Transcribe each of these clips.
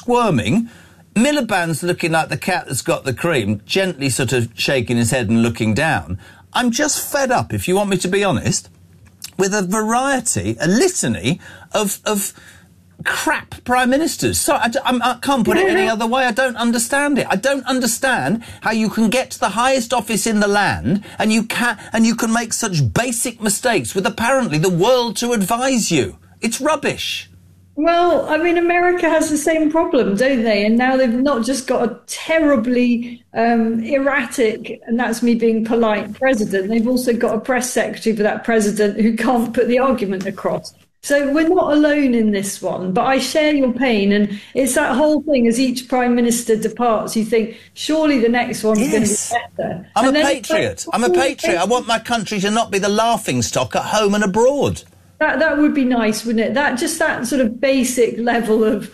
squirming. Miliband's looking like the cat that's got the cream, gently sort of shaking his head and looking down. I'm just fed up, if you want me to be honest, with a litany of crap prime ministers. So I can't put it any other way. I don't understand it. I don't understand how you can get to the highest office in the land and you can make such basic mistakes with apparently the world to advise you. It's rubbish. Well, I mean, America has the same problem, don't they? And now they've not just got a terribly erratic, and that's me being polite, president. They've also got a press secretary for that president who can't put the argument across. So we're not alone in this one, but I share your pain. And it's that whole thing, as each prime minister departs, you think, surely the next one's going to be better. I'm a patriot. I'm a patriot. I want my country to not be the laughingstock at home and abroad. That would be nice, wouldn't it? That sort of basic level of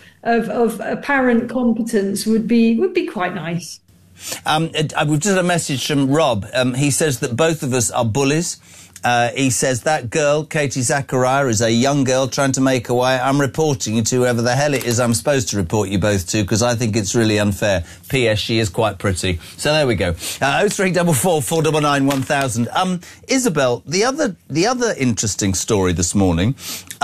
apparent competence would be quite nice. We've just had a message from Rob. He says that both of us are bullies. He says that girl, Katie Zachariah, is a young girl trying to make her way. I'm reporting you to whoever the hell it is I'm supposed to report you both to, because I think it's really unfair. P.S. She is quite pretty. So there we go. 0344 499 1000. Isabel, the other interesting story this morning.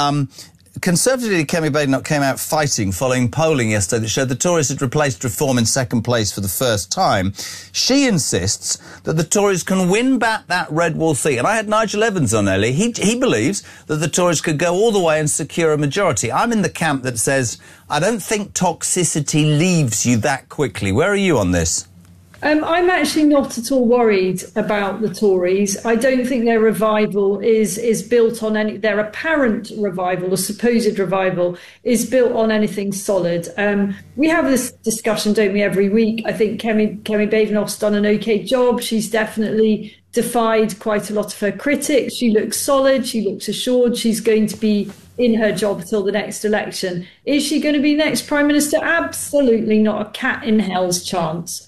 Conservative leader Kemi Badenoch came out fighting following polling yesterday that showed the Tories had replaced Reform in second place for the first time. She insists that the Tories can win back that red wall seat. And I had Nigel Evans on earlier. He believes that the Tories could go all the way and secure a majority. I'm in the camp that says, I don't think toxicity leaves you that quickly. Where are you on this? I'm actually not at all worried about the Tories. I don't think their revival is built on their apparent revival, or supposed revival, is built on anything solid. We have this discussion, don't we, every week. I think Kemi Badenoch's done an okay job. She's definitely defied quite a lot of her critics. She looks solid. She looks assured. She's going to be in her job till the next election. Is she going to be next Prime Minister? Absolutely not a cat in hell's chance.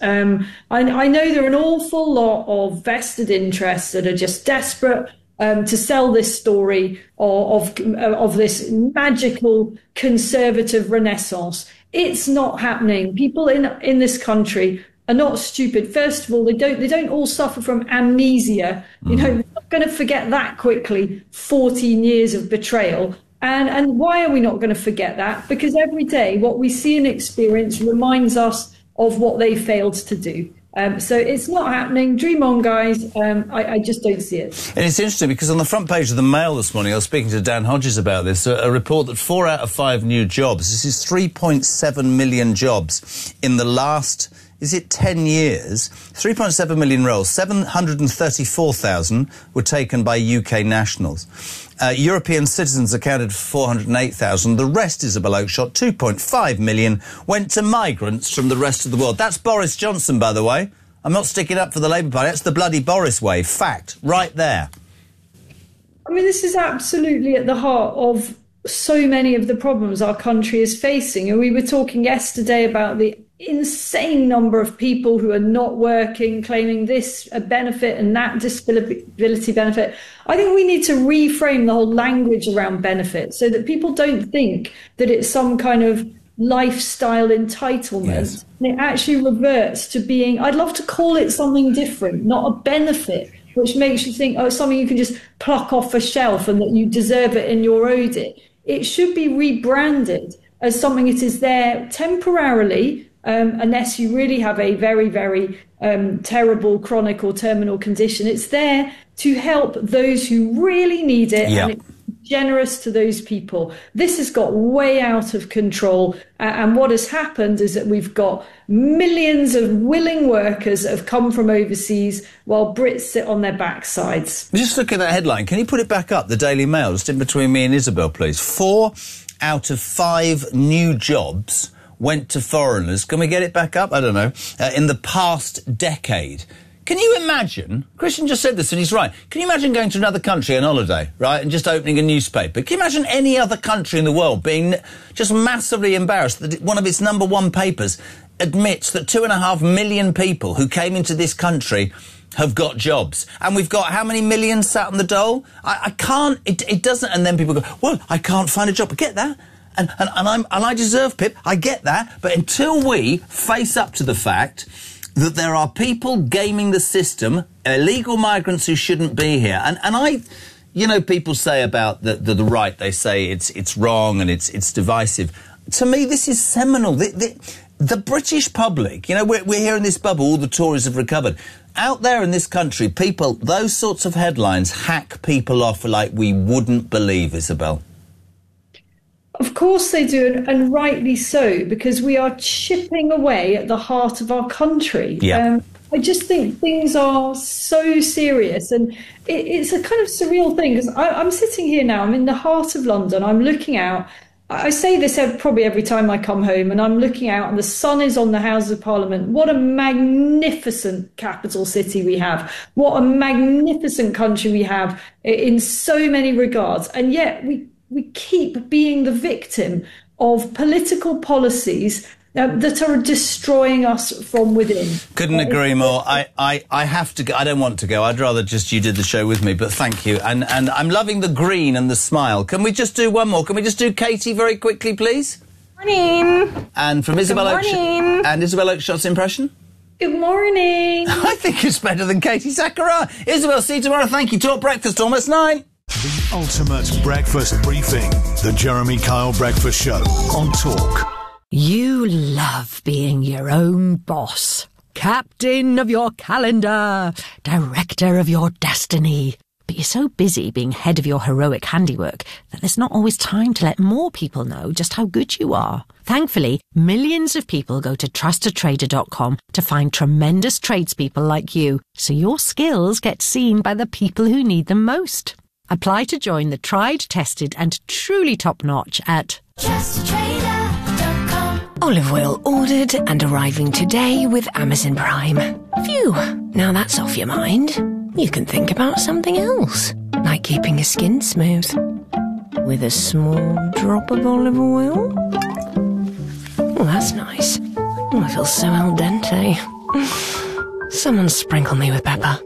I know there are an awful lot of vested interests that are just desperate to sell this story of this magical conservative renaissance. It's not happening. People in this country are not stupid. First of all, they don't all suffer from amnesia. You know, we're not going to forget that quickly. 14 years of betrayal. And why are we not going to forget that? Because every day what we see and experience reminds us of what they failed to do. So it's not happening. Dream on, guys. I just don't see it. And it's interesting because on the front page of the Mail this morning, I was speaking to Dan Hodges about this, a report that 4 out of 5 new jobs, this is 3.7 million jobs in the last, is it 10 years? 3.7 million roles, 734,000 were taken by UK nationals. European citizens accounted for 408,000. The rest, Isabel Oakeshott, 2.5 million, went to migrants from the rest of the world. That's Boris Johnson, by the way. I'm not sticking up for the Labour Party. That's the bloody Boris way. Fact. Right there. I mean, this is absolutely at the heart of so many of the problems our country is facing. And we were talking yesterday about the insane number of people who are not working, claiming this a benefit and that disability benefit. I think we need to reframe the whole language around benefits so that people don't think that it's some kind of lifestyle entitlement. Yes. And it actually reverts to being, I'd love to call it something different, not a benefit, which makes you think, oh, it's something you can just pluck off a shelf and that you deserve it and you're owed it. It should be rebranded as something that is there temporarily, unless you really have a very, very terrible chronic or terminal condition. It's there to help those who really need it, and it's generous to those people. This has got way out of control, and what has happened is that we've got millions of willing workers that have come from overseas while Brits sit on their backsides. Just look at that headline. Can you put it back up, the Daily Mail, just in between me and Isabel, please? 4 out of 5 new jobs went to foreigners. Can we get it back up? I don't know. In the past decade. Can you imagine? Christian just said this and he's right. Can you imagine going to another country on holiday, right, and just opening a newspaper? Can you imagine any other country in the world being just massively embarrassed that one of its #1 papers admits that 2.5 million people who came into this country have got jobs, and we've got how many millions sat on the dole? I can't. It doesn't. And then people go, well, I can't find a job. Get that. And I deserve Pip. I get that. But until we face up to the fact that there are people gaming the system, illegal migrants who shouldn't be here, and I, you know, people say about the right, they say it's wrong and it's divisive. To me, this is seminal. The British public, you know, we're here in this bubble, all the Tories have recovered. Out there in this country, people, those sorts of headlines hack people off like we wouldn't believe, Isabel. Of course they do, and rightly so, because we are chipping away at the heart of our country. Yeah. I just think things are so serious, and it's a kind of surreal thing, because I'm sitting here now, I'm in the heart of London, I'm looking out. I say this probably every time I come home, and I'm looking out and the sun is on the Houses of Parliament. What a magnificent capital city we have. What a magnificent country we have in so many regards. And yet we keep being the victim of political policies that are destroying us from within. Couldn't agree more. I have to go. I don't want to go. I'd rather just you did the show with me, but thank you. And I'm loving the green and the smile. Can we just do one more? Can we just do Katie very quickly, please? Morning. And from Isabel Oakeshott. And Isabel Oakeshott's impression? Good morning. I think it's better than Katie Zachariah. Isabel, see you tomorrow. Thank you. Talk breakfast, almost 9. The ultimate breakfast briefing. The Jeremy Kyle Breakfast Show on Talk. You love being your own boss. Captain of your calendar. Director of your destiny. But you're so busy being head of your heroic handiwork that there's not always time to let more people know just how good you are. Thankfully, millions of people go to trustatrader.com to find tremendous tradespeople like you, so your skills get seen by the people who need them most. Apply to join the tried, tested and truly top-notch at trustatrader.com. Olive oil ordered and arriving today with Amazon Prime. Phew, now that's off your mind. You can think about something else, like keeping your skin smooth. With a small drop of olive oil. Oh, that's nice. Oh, I feel so al dente. Someone sprinkle me with pepper.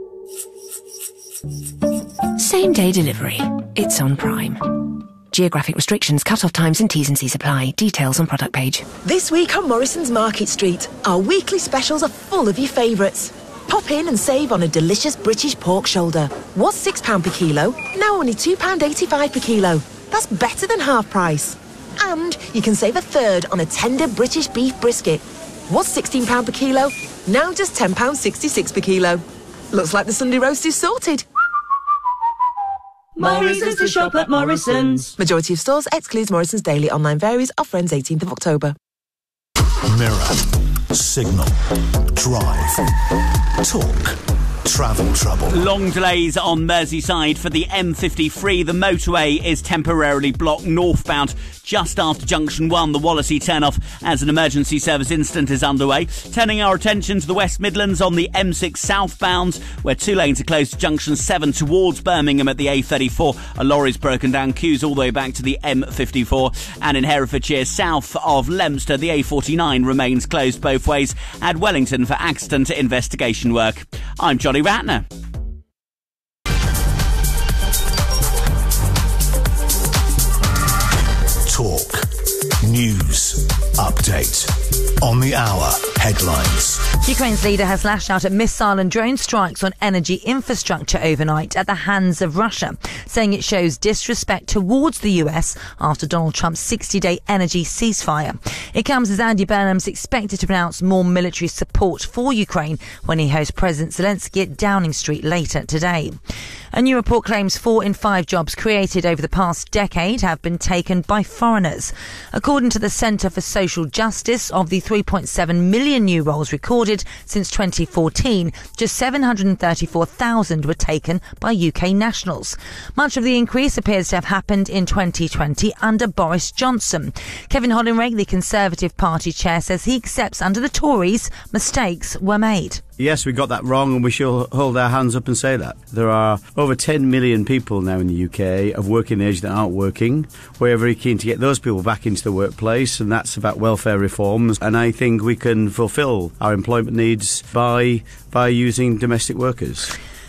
Same-day delivery. It's on Prime. Geographic restrictions, cut-off times and T's and C's apply. Details on product page. This week on Morrison's Market Street, our weekly specials are full of your favourites. Pop in and save on a delicious British pork shoulder. Was £6 per kilo, now only £2.85 per kilo. That's better than half price. And you can save a third on a tender British beef brisket. Was £16 per kilo, now just £10.66 per kilo. Looks like the Sunday roast is sorted. Morrison's to shop at Morrison's. Majority of stores excludes Morrison's daily online varies. Offer ends 18th of October. Mirror, Signal, Drive, Talk, Travel Trouble. Long delays on Merseyside for the M53. The motorway is temporarily blocked northbound just after Junction 1, the Wallasey turn-off, as an emergency service incident is underway. Turning our attention to the West Midlands on the M6 southbound, where 2 lanes are closed to Junction 7 towards Birmingham at the A34. A lorry's broken down, queues all the way back to the M54. And in Herefordshire, south of Leominster, the A49 remains closed both ways at Wellington for accident investigation work. I'm Johnny Ratner. Talk. News. Update. On the hour. Headlines. Ukraine's leader has lashed out at missile and drone strikes on energy infrastructure overnight at the hands of Russia, saying it shows disrespect towards the US after Donald Trump's 60-day energy ceasefire. It comes as Andy Burnham's expected to announce more military support for Ukraine when he hosts President Zelensky at Downing Street later today. A new report claims 4 in 5 jobs created over the past decade have been taken by foreigners. According to the Centre for Social Justice, of the 3.7 million new roles recorded since 2014, just 734,000 were taken by UK nationals. Much of the increase appears to have happened in 2020 under Boris Johnson. Kevin Hollinrake, the Conservative Party chair, says he accepts under the Tories mistakes were made. Yes, we got that wrong, and we should hold our hands up and say that. There are over 10 million people now in the UK of working age that aren't working. We're very keen to get those people back into the workplace, and that's about welfare reforms. And I think we can fulfil our employment needs by using domestic workers.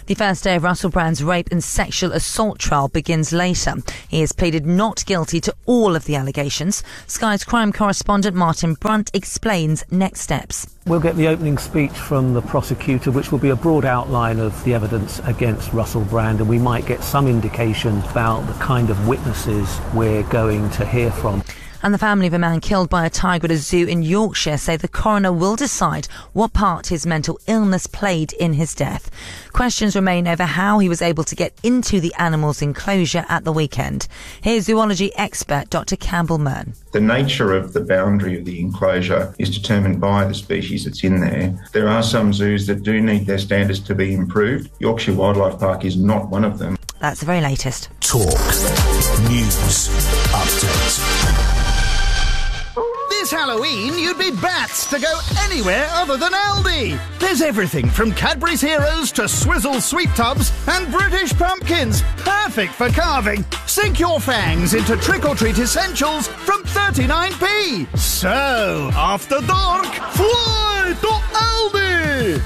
The first day of Russell Brand's rape and sexual assault trial begins later. He has pleaded not guilty to all of the allegations. Sky's crime correspondent Martin Brunt explains next steps. We'll get the opening speech from the prosecutor, which will be a broad outline of the evidence against Russell Brand, and we might get some indication about the kind of witnesses we're going to hear from. And the family of a man killed by a tiger at a zoo in Yorkshire say the coroner will decide what part his mental illness played in his death. Questions remain over how he was able to get into the animal's enclosure at the weekend. Here's zoology expert Dr. Campbell Mearn. The nature of the boundary of the enclosure is determined by the species that's in there. There are some zoos that do need their standards to be improved. Yorkshire Wildlife Park is not one of them. That's the very latest. Talk. News. Update. This Halloween, you'd be bats to go anywhere other than Aldi. There's everything from Cadbury's Heroes to Swizzle Sweet Tubs and British pumpkins. Perfect for carving. Sink your fangs into trick-or-treat essentials from 39p. So, after dark, fly to Aldi!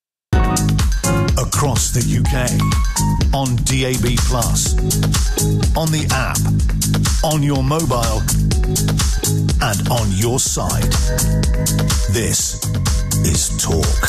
Across the UK, on DAB+, on the app, on your mobile, and on your side. This is Talk.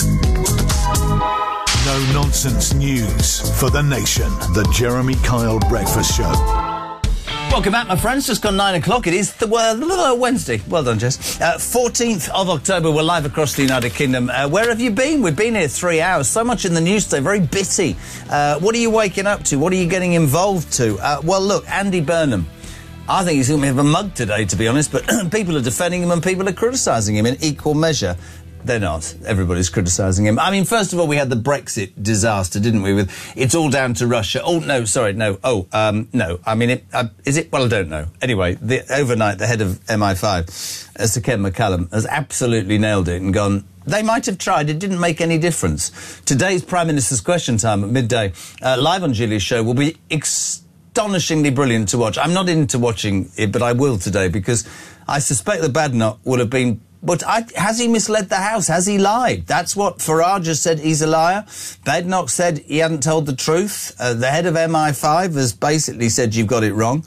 No nonsense news for the nation. The Jeremy Kyle Breakfast Show. Welcome back, my friends. Just gone 9 o'clock. It is Wednesday. Well done, Jess. 14th of October. We're live across the United Kingdom. Where have you been? We've been here 3 hours. So much in the news today. Very bitty. What are you waking up to? What are you getting involved to? Well, look, Andy Burnham. I think he's going to have a mug today, to be honest, but people are defending him and people are criticising him in equal measure. They're not. Everybody's criticising him. I mean, first of all, we had the Brexit disaster, didn't we? With it's all down to Russia. Oh, no, sorry, no. Oh, no. I mean, is it? Well, I don't know. Anyway, overnight, the head of MI5, Sir Ken McCallum, has absolutely nailed it and gone, they might have tried. It didn't make any difference. Today's Prime Minister's Question Time at midday, live on Julia's show, will be astonishingly brilliant to watch. I'm not into watching it, but I will today because I suspect the Badenoch would have been... But has he misled the House? Has he lied? That's what Farage has said, he's a liar. Badenoch said he hadn't told the truth. The head of MI5 has basically said you've got it wrong.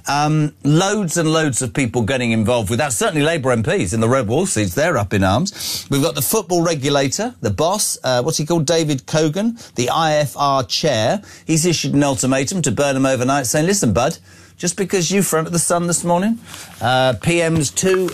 Loads and loads of people getting involved with that. Certainly Labour MPs in the red wall seats, they're up in arms. We've got the football regulator, the boss, what's he called, David Cogan, the IFR chair. He's issued an ultimatum to Burnham overnight saying, listen, bud, just because you fronted the Sun this morning, PM's 2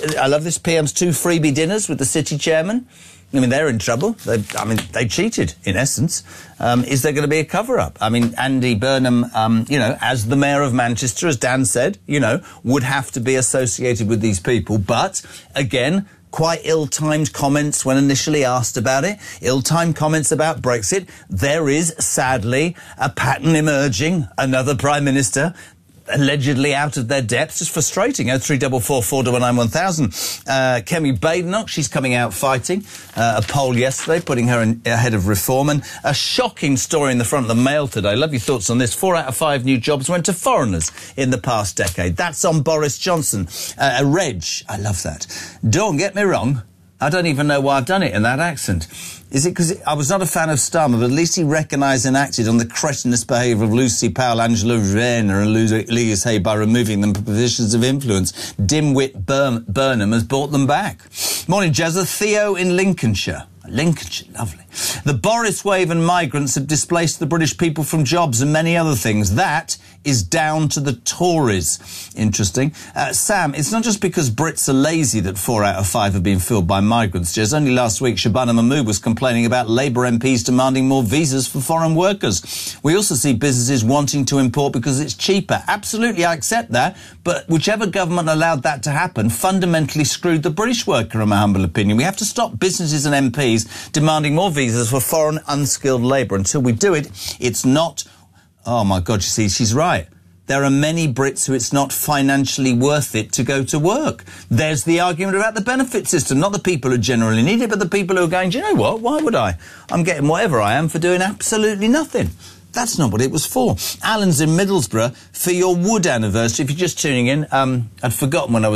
freebie dinners with the city chairman. I mean, they're in trouble. They cheated, in essence. Is there going to be a cover-up? I mean, Andy Burnham, as the mayor of Manchester, as Dan said, would have to be associated with these people. But, again, quite ill-timed comments when initially asked about it. Ill-timed comments about Brexit. There is, sadly, a pattern emerging. Another Prime Minister allegedly out of their depths. It's frustrating. 0344 419 1000. Kemi Badenoch, she's coming out fighting. A poll yesterday putting her ahead of reform. And a shocking story in the front of the Mail today. Love your thoughts on this. 4 out of 5 new jobs went to foreigners in the past decade. That's on Boris Johnson. Reg, I love that. Don't get me wrong. I don't even know why I've done it in that accent. Is it because I was not a fan of Starmer, but at least he recognised and acted on the cretinous behaviour of Lucy Powell, Angela Rayner and Louise Hay by removing them from positions of influence. Dimwit Burnham has brought them back. Morning, Jezza. Theo in Lincolnshire. Lincolnshire, lovely. The Boris wave and migrants have displaced the British people from jobs and many other things. That is down to the Tories. Interesting. Sam, it's not just because Brits are lazy that 4 out of 5 have been filled by migrants. Just only last week, Shabana Mahmood was complaining about Labour MPs demanding more visas for foreign workers. We also see businesses wanting to import because it's cheaper. Absolutely, I accept that. But whichever government allowed that to happen fundamentally screwed the British worker, in my humble opinion. We have to stop businesses and MPs demanding more visas for foreign unskilled labour. Until we do it, it's not... Oh, my God, you see, she's right. There are many Brits who it's not financially worth it to go to work. There's the argument about the benefit system, not the people who generally need it, but the people who are going, do you know what, why would I? I'm getting whatever I am for doing absolutely nothing. That's not what it was for. Alan's in Middlesbrough for your Wood anniversary. If you're just tuning in, I'd forgotten when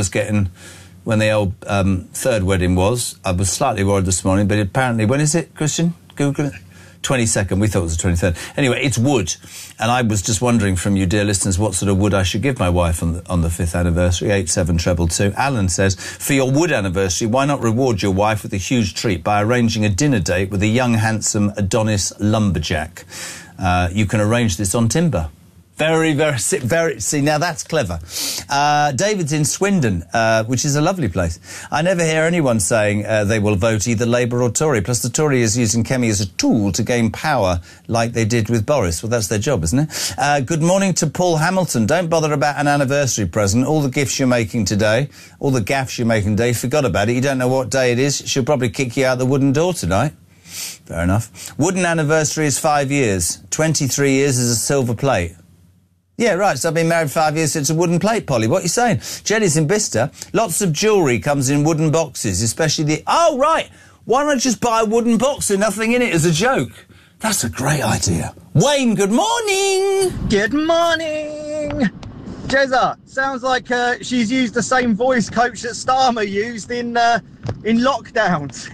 the old third wedding was. I was slightly worried this morning, but apparently, when is it, Christian? Google it. 22nd. We thought it was the 23rd. Anyway, it's wood. And I was just wondering from you, dear listeners, what sort of wood I should give my wife on the 5th anniversary, 87222. Alan says, for your wood anniversary, why not reward your wife with a huge treat by arranging a dinner date with a young, handsome Adonis lumberjack? You can arrange this on Timber. Very, see, now that's clever. David's in Swindon, which is a lovely place. I never hear anyone saying they will vote either Labour or Tory. Plus, the Tory is using Kemi as a tool to gain power like they did with Boris. Well, that's their job, isn't it? Good morning to Paul Hamilton. Don't bother about an anniversary present. All the gifts you're making today, all the gaffes you're making today, forgot about it. You don't know what day it is. She'll probably kick you out the wooden door tonight. Fair enough. Wooden anniversary is 5 years. 23 years is a silver plate. Yeah, right, so I've been married 5 years, so it's a wooden plate, Polly. What are you saying? Jenny's in Bicester. Lots of jewellery comes in wooden boxes, especially the... Oh, right! Why not just buy a wooden box with nothing in it as a joke? That's a great idea. Wayne, good morning! Good morning! Jezza, sounds like she's used the same voice coach that Starmer used in lockdowns.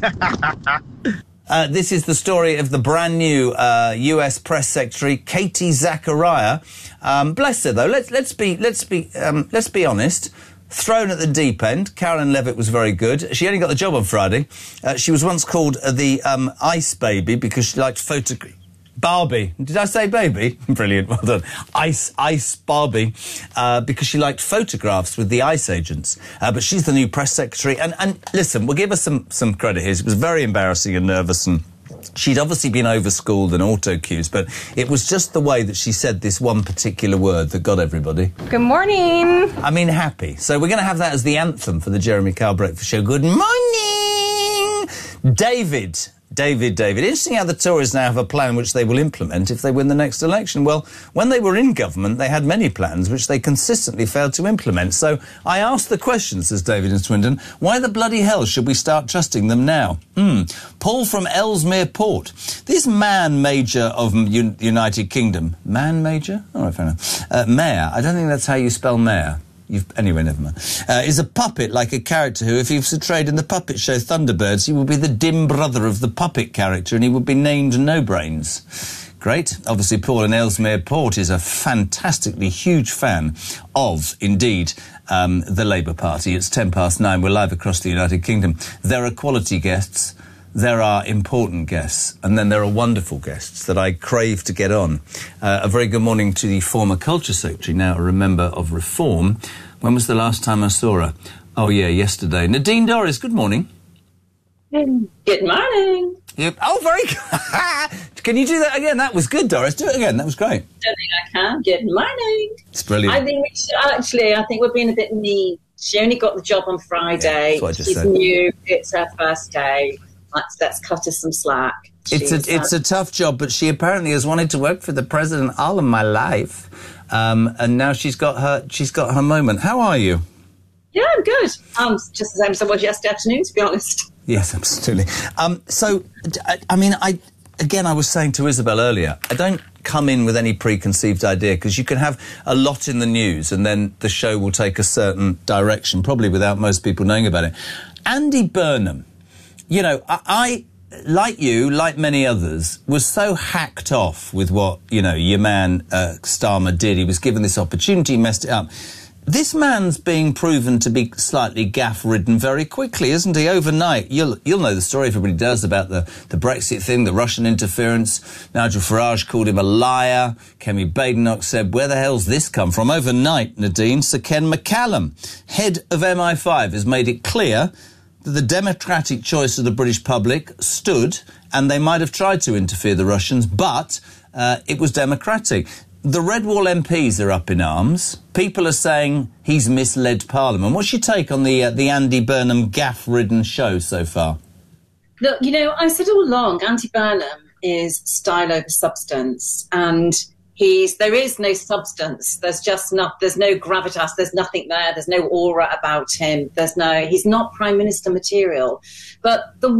This is the story of the brand new US press secretary, Katie Zachariah. Bless her, though. Let's be honest. Thrown at the deep end. Carolyn Levitt was very good. She only got the job on Friday. She was once called the Ice Baby because she liked photograph. Barbie. Did I say baby? Brilliant. Well done. Ice Barbie. Because she liked photographs with the ICE agents. But she's the new press secretary. And listen, we'll give her some credit here. It was very embarrassing and nervous, and she'd obviously been over-schooled and auto-cues, but it was just the way that she said this one particular word that got everybody. Good morning. I mean, happy. So we're going to have that as the anthem for the Jeremy Kyle Breakfast Show. Good morning! David. Interesting how the Tories now have a plan which they will implement if they win the next election. Well, when they were in government, they had many plans which they consistently failed to implement. So I asked the question, says David in Swindon, why the bloody hell should we start trusting them now? Paul from Ellesmere Port. This man major of United Kingdom. Man major? All right, fair enough. Mayor. I don't think that's how you spell mayor. Anyway, never mind. Is a puppet like a character who, if he was portrayed in the puppet show Thunderbirds, he would be the dim brother of the puppet character and he would be named No Brains. Great. Obviously, Paul in Ellesmere Port is a fantastically huge fan of, indeed, the Labour Party. It's 9:10. We're live across the United Kingdom. There are quality guests. There are important guests, and then there are wonderful guests that I crave to get on. A very good morning to the former Culture Secretary, now a member of Reform. When was the last time I saw her? Oh, yeah, yesterday. Nadine Dorries, good morning. Good morning. Yep. Oh, very good. Can you do that again? That was good, Doris. Do it again. That was great. Don't think I can. Good morning. It's brilliant. I think I think we're being a bit mean. She only got the job on Friday. Yeah, that's what I just She's said. new. It's her first day. Let's cut her some slack. It's a tough job, but she apparently has wanted to work for the president all of my life, and now she's got her moment. How are you? Yeah, I'm good. I'm just the same as I was yesterday afternoon, to be honest. Yes, absolutely. So, I mean, I was saying to Isabel earlier, I don't come in with any preconceived idea, because you can have a lot in the news and then the show will take a certain direction, probably without most people knowing about it. Andy Burnham. You know, I, like you, like many others, was so hacked off with what, your man Starmer did. He was given this opportunity, messed it up. This man's being proven to be slightly gaff-ridden very quickly, isn't he? Overnight, you'll know the story, everybody does, about the Brexit thing, the Russian interference. Nigel Farage called him a liar. Kemi Badenoch said, where the hell's this come from? Overnight, Nadine, Sir Ken McCallum, head of MI5, has made it clear that the democratic choice of the British public stood, and they might have tried to interfere, the Russians, but it was democratic. The Red Wall MPs are up in arms. People are saying he's misled Parliament. What's your take on the Andy Burnham gaff-ridden show so far? Look, I said all along, Andy Burnham is style over substance, and there is no substance. There's no gravitas. There's nothing there. There's no aura about him. He's not Prime Minister material. But the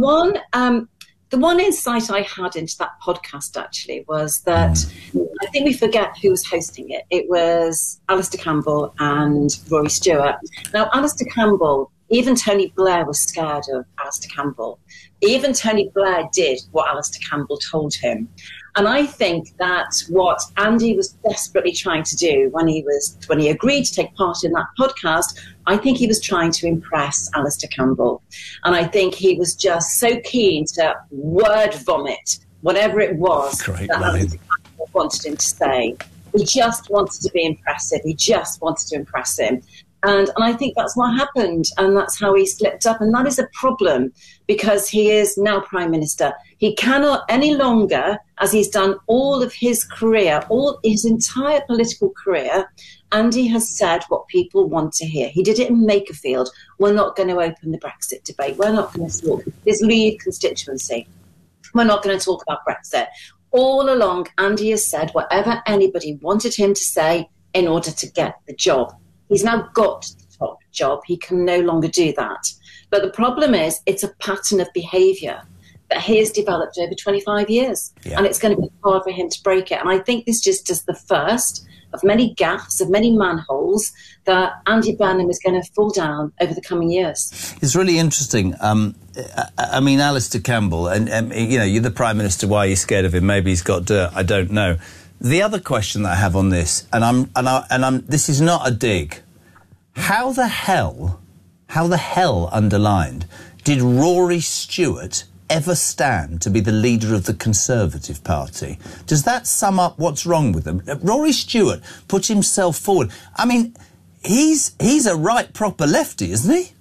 one insight I had into that podcast actually was that I think we forget who was hosting it. It was Alistair Campbell and Rory Stewart. Now, Alistair Campbell Even Tony Blair was scared of Alistair Campbell. Even Tony Blair did what Alistair Campbell told him. And I think that's what Andy was desperately trying to do when he agreed to take part in that podcast. I think he was trying to impress Alistair Campbell. And I think he was just so keen to word vomit whatever it was that Alistair Campbell wanted him to say. He just wanted to be impressive. He just wanted to impress him. And I think that's what happened, and that's how he slipped up. And that is a problem, because he is now Prime Minister. He cannot any longer, as he's done all of his career, all his entire political career, Andy has said what people want to hear. He did it in Makerfield. We're not going to open the Brexit debate. We're not going to talk his Leave constituency. We're not going to talk about Brexit. All along, Andy has said whatever anybody wanted him to say in order to get the job. He's now got the top job. He can no longer do that. But the problem is it's a pattern of behaviour that he has developed over 25 years. Yeah. And it's going to be hard for him to break it. And I think this is just the first of many gaffes, of many manholes that Andy Burnham is going to fall down over the coming years. It's really interesting. I mean, Alistair Campbell, and you're the Prime Minister. Why are you scared of him? Maybe he's got dirt. I don't know. The other question that I have on this, and I'm this is not a dig. How the hell underlined did Rory Stewart ever stand to be the leader of the Conservative Party? Does that sum up what's wrong with them? Rory Stewart put himself forward. I mean, he's a right proper lefty, isn't he?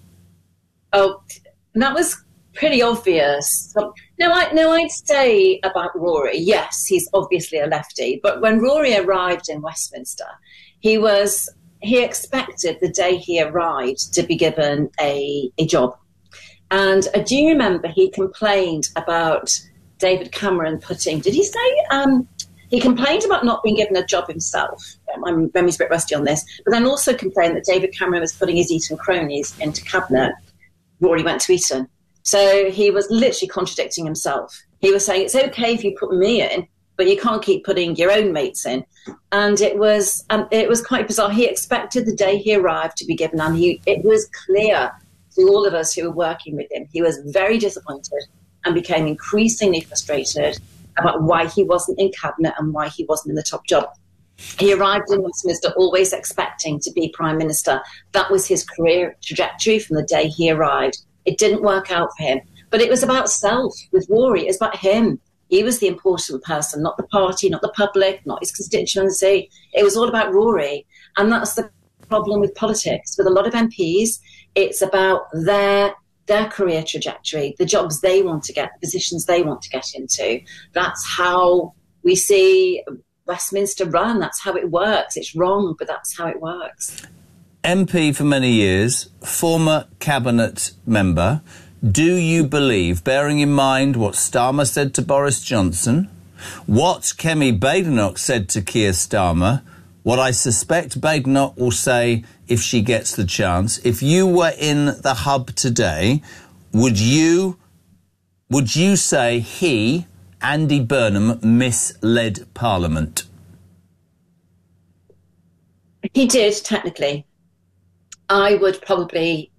Oh, that was pretty obvious. No, I'd say about Rory, yes, he's obviously a lefty. But when Rory arrived in Westminster, he expected the day he arrived to be given a job. And do you remember he complained about David Cameron did he say? He complained about not being given a job himself. My memory's a bit rusty on this. But then also complained that David Cameron was putting his Eton cronies into cabinet. Rory went to Eton. So he was literally contradicting himself. He was saying, it's okay if you put me in, but you can't keep putting your own mates in. And it was quite bizarre. He expected the day he arrived to be given, and it was clear to all of us who were working with him. He was very disappointed and became increasingly frustrated about why he wasn't in cabinet and why he wasn't in the top job. He arrived in Westminster always expecting to be Prime Minister. That was his career trajectory from the day he arrived. It didn't work out for him. But it was about self with Rory. It was about him. He was the important person, not the party, not the public, not his constituency. It was all about Rory. And that's the problem with politics. With a lot of MPs, it's about their career trajectory, the jobs they want to get, the positions they want to get into. That's how we see Westminster run. That's how it works. It's wrong, but that's how it works. MP for many years, former cabinet member. Do you believe, bearing in mind what Starmer said to Boris Johnson, what Kemi Badenoch said to Keir Starmer, what I suspect Badenoch will say if she gets the chance, if you were in the hub today, would you say he, Andy Burnham, misled Parliament? He did, technically. I would probably,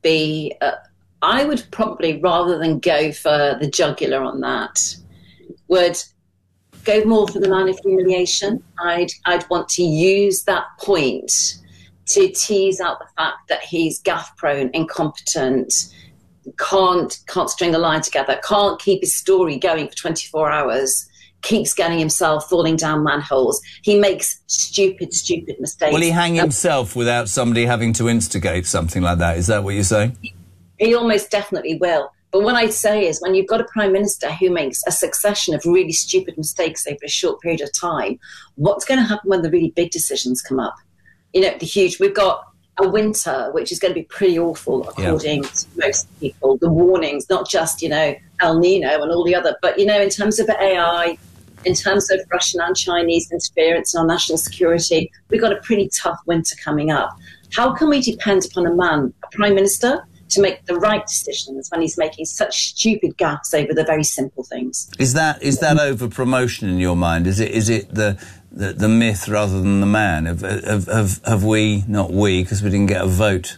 rather than go for the jugular on that, would go more for the line of humiliation. I'd want to use that point to tease out the fact that he's gaffe-prone, incompetent, can't string the line together, can't keep his story going for 24 hours, keeps getting himself falling down manholes. He makes stupid mistakes. Will he hang himself without somebody having to instigate something like that? Is that what you're saying? He almost definitely will. But what I'd say is when you've got a Prime Minister who makes a succession of really stupid mistakes over a short period of time, what's going to happen when the really big decisions come up? You know, we've got a winter, which is going to be pretty awful, according to most people. The warnings, not just, El Nino and all the other, but, in terms of AI, in terms of Russian and Chinese interference in our national security, we've got a pretty tough winter coming up. How can we depend upon a Prime Minister, to make the right decisions when he's making such stupid gaffes over the very simple things? Is that over promotion in your mind? Is it the myth rather than the man? Have we, not we, because we didn't get a vote,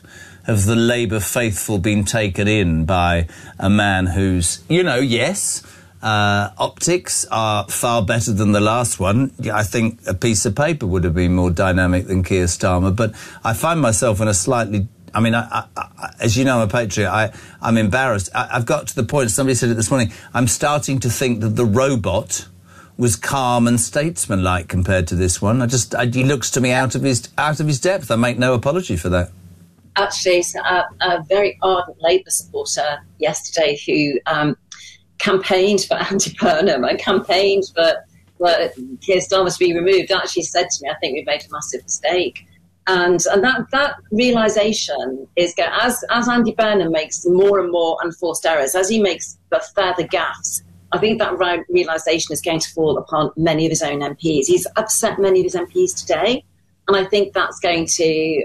have the Labour faithful been taken in by a man who's, yes, optics are far better than the last one. I think a piece of paper would have been more dynamic than Keir Starmer, but I find myself in a slightly... I as you know, I'm a patriot. I'm embarrassed. I've got to the point, somebody said it this morning, I'm starting to think that the robot was calm and statesmanlike compared to this one. He looks to me out of his depth. I make no apology for that. Actually, a very ardent Labour supporter yesterday who campaigned for Andy Burnham and campaigned for Keir Starmer to be removed actually said to me, I think we've made a massive mistake. And that realisation is, as Andy Burnham makes more and more unforced errors, as he makes further gaffes, I think that realisation is going to fall upon many of his own MPs. He's upset many of his MPs today, and I think there's going to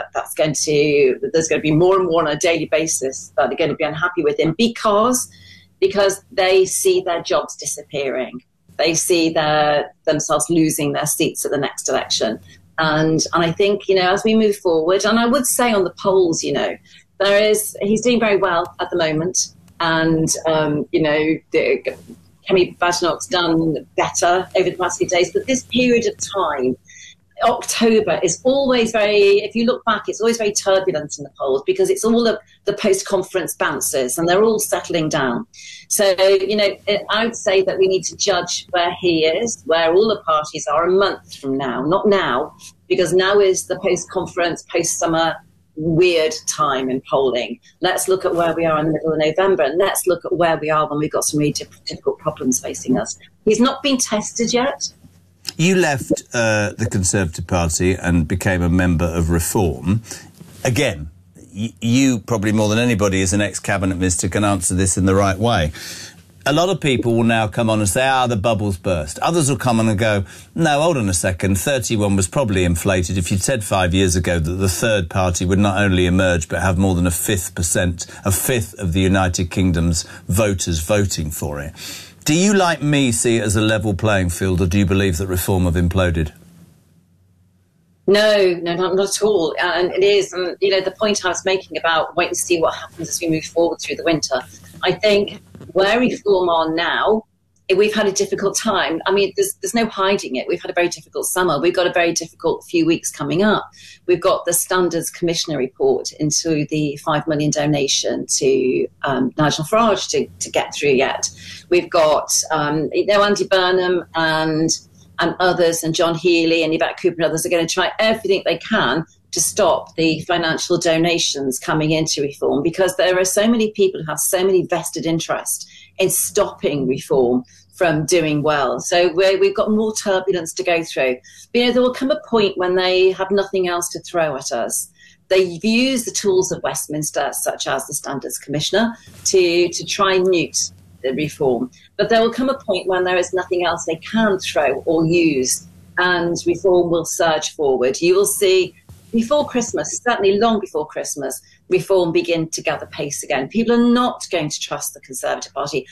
be more and more on a daily basis that are going to be unhappy with him because they see their jobs disappearing. They see themselves losing their seats at the next election. And I think, as we move forward, and I would say on the polls, he's doing very well at the moment. And, Kemi Badenoch's done better over the past few days. But this period of time, October is always if you look back, it's always very turbulent in the polls because it's all of the post-conference bounces and they're all settling down. So, I would say that we need to judge where he is, where all the parties are a month from now, not now, because now is the post-conference, post-summer weird time in polling. Let's look at where we are in the middle of November and let's look at where we are when we've got some really difficult problems facing us. He's not been tested yet. You left the Conservative Party and became a member of Reform. Again, you probably more than anybody as an ex-cabinet minister can answer this in the right way. A lot of people will now come on and say, the bubble's burst. Others will come on and go, no, hold on a second, 31 was probably inflated. If you'd said 5 years ago that the third party would not only emerge but have more than a fifth of the United Kingdom's voters voting for it. Do you, like me, see it as a level playing field, or do you believe that Reform have imploded? No, not at all. And it is, and the point I was making about wait and see what happens as we move forward through the winter. I think where Reform are now, we've had a difficult time. I mean, there's no hiding it. We've had a very difficult summer. We've got a very difficult few weeks coming up. We've got the Standards Commissioner report into the 5 million donation to Nigel Farage to get through yet. We've got, Andy Burnham and others, and John Healey and Yvette Cooper and others are going to try everything they can to stop the financial donations coming into Reform, because there are so many people who have so many vested interest in stopping Reform from doing well. So we've got more turbulence to go through. But, there will come a point when they have nothing else to throw at us. They've used the tools of Westminster, such as the Standards Commissioner, to try and mute the Reform. But there will come a point when there is nothing else they can throw or use, and Reform will surge forward. You will see before Christmas, certainly long before Christmas, Reform begin to gather pace again. People are not going to trust the Conservative Party.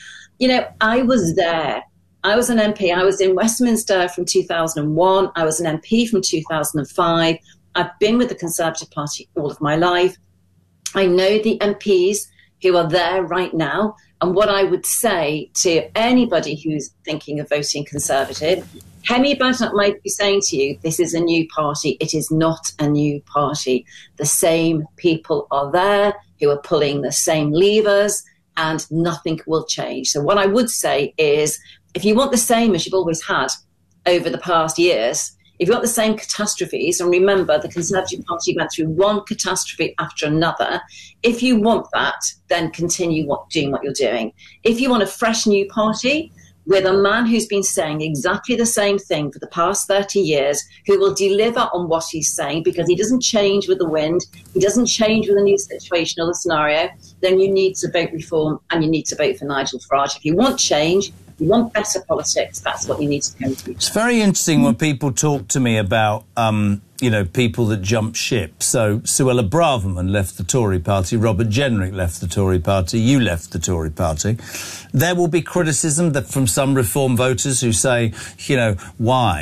I was there. I was an MP. I was in Westminster from 2001. I was an MP from 2005. I've been with the Conservative Party all of my life. I know the MPs who are there right now. And what I would say to anybody who's thinking of voting Conservative, Kemi Badenoch might be saying to you, this is a new party. It is not a new party. The same people are there who are pulling the same levers, and nothing will change. So what I would say is, if you want the same as you've always had over the past years, if you want the same catastrophes, and remember the Conservative Party went through one catastrophe after another, if you want that, then continue doing what you're doing. If you want a fresh new party with a man who's been saying exactly the same thing for the past 30 years, who will deliver on what he's saying because he doesn't change with the wind, he doesn't change with a new situation or the scenario, then you need to vote Reform and you need to vote for Nigel Farage. If you want change, you want better politics, that's what you need to go to. It's very interesting when people talk to me about, people that jump ship. So Suella Braverman left the Tory party, Robert Jenrick left the Tory party, you left the Tory party. There will be criticism from some Reform voters who say, why?